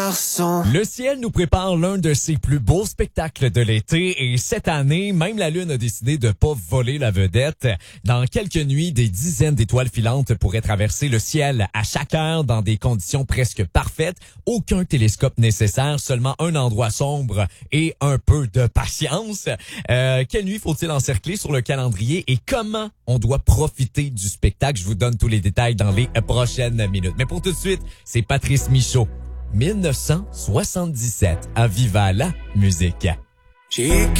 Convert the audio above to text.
garçon. Le ciel nous prépare l'un de ses plus beaux spectacles de l'été et cette année, même la Lune a décidé de pas voler la vedette. Dans quelques nuits, des dizaines d'étoiles filantes pourraient traverser le ciel à chaque heure dans des conditions presque parfaites. Aucun télescope nécessaire, seulement un endroit sombre et un peu de patience. Quelle nuit faut-il encercler sur le calendrier et comment on doit profiter du spectacle? Je vous donne tous les détails dans les prochaines minutes. Mais pour tout de suite, c'est Patrice Michaud. 1977 à Viva la musique. J'ai